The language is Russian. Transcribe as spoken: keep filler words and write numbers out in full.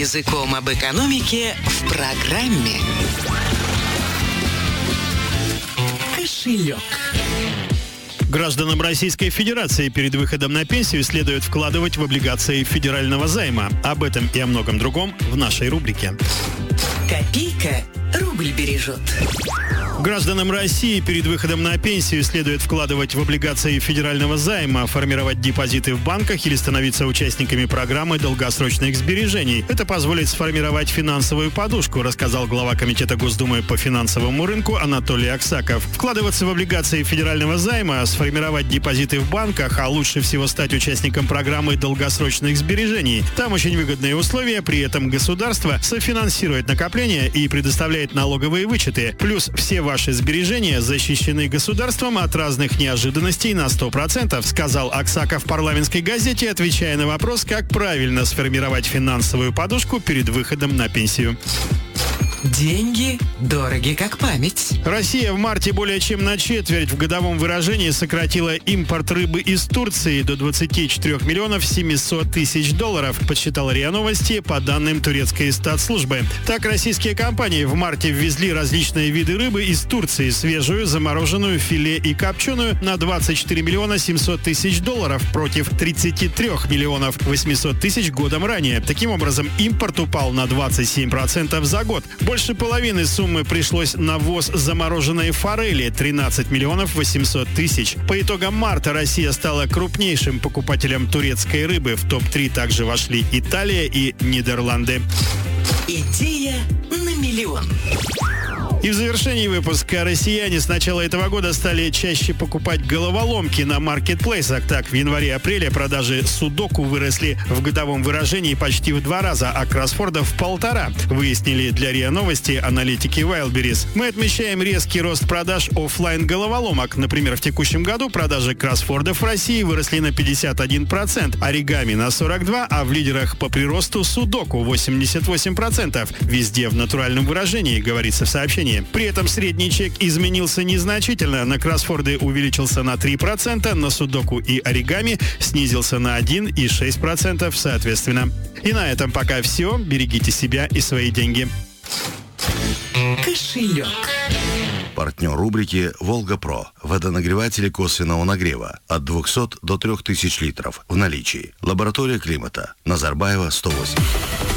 языком об экономике в программе «Кошелек». Гражданам Российской Федерации перед выходом на пенсию следует вкладывать в облигации федерального займа. Об этом и о многом другом в нашей рубрике. Копейка рубль бережет. Гражданам России перед выходом на пенсию следует вкладывать в облигации федерального займа, формировать депозиты в банках или становиться участниками программы долгосрочных сбережений. Это позволит сформировать финансовую подушку, рассказал глава Комитета Госдумы по финансовому рынку Анатолий Аксаков. Вкладываться в облигации федерального займа, сформировать депозиты в банках, а лучше всего стать участником программы долгосрочных сбережений. Там очень выгодные условия, при этом государство софинансирует накопления и предоставляет налоговые вычеты. Плюс все ваши сбережения защищены государством от разных неожиданностей на сто процентов, сказал Аксаков в парламентской газете, отвечая на вопрос, как правильно сформировать финансовую подушку перед выходом на пенсию. Деньги дороги как память. Россия в марте более чем на четверть в годовом выражении сократила импорт рыбы из Турции до двадцати четырёх миллионов семисот тысяч долларов, подсчитала РИА Новости по данным турецкой статслужбы. Так, российские компании в марте ввезли различные виды рыбы из Турции, свежую, замороженную, филе и копченую, на двадцать четыре миллиона семьсот тысяч долларов против тридцати трёх миллионов восьмисот тысяч годом ранее. Таким образом, импорт упал на двадцать семь процентов за год. Больше половины суммы пришлось на ввоз замороженной форели – тринадцать миллионов восемьсот тысяч. По итогам марта Россия стала крупнейшим покупателем турецкой рыбы. В топ три также вошли Италия и Нидерланды. Идея на миллион. И в завершении выпуска россияне с начала этого года стали чаще покупать головоломки на маркетплейсах. Так, в январе-апреле продажи судоку выросли в годовом выражении почти в два раза, а кроссфордов в полтора, выяснили для РИА Новости аналитики Wildberries. Мы отмечаем резкий рост продаж офлайн головоломок. Например, в текущем году продажи кроссфордов в России выросли на пятьдесят один процент, оригами на сорок два процента, а в лидерах по приросту судоку восемьдесят восемь процентов. Везде в натуральном выражении, говорится в сообщении. При этом средний чек изменился незначительно. На кроссфорды увеличился на три процента, на судоку и оригами снизился на один и шесть десятых процента соответственно. И на этом пока все. Берегите себя и свои деньги. Кошелек. Партнер рубрики «Волга-Про». Водонагреватели косвенного нагрева от двухсот до трёх тысяч литров в наличии. Лаборатория климата. Назарбаева, сто восемь.